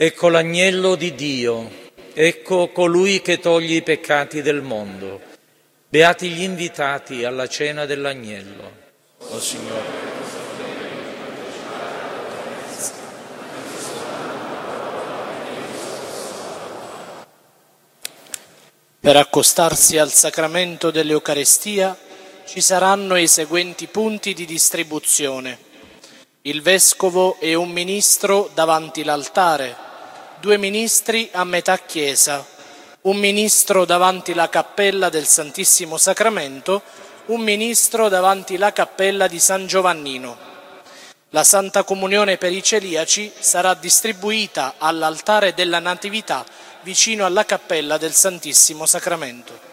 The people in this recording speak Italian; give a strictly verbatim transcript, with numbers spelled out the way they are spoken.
Ecco l'agnello di Dio, ecco colui che toglie i peccati del mondo. Beati gli invitati alla cena dell'agnello. O Signore. Per accostarsi al sacramento dell'Eucarestia ci saranno i seguenti punti di distribuzione. Il vescovo e un ministro davanti l'altare, due ministri a metà chiesa, un ministro davanti la cappella del Santissimo Sacramento, un ministro davanti la cappella di San Giovannino. La Santa Comunione per i celiaci sarà distribuita all'altare della Natività vicino alla cappella del Santissimo Sacramento.